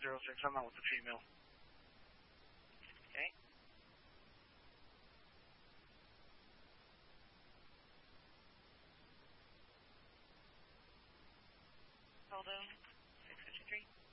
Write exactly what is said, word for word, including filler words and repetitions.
zero six, I'm out with the female. Okay. Hold on. six fifty-three.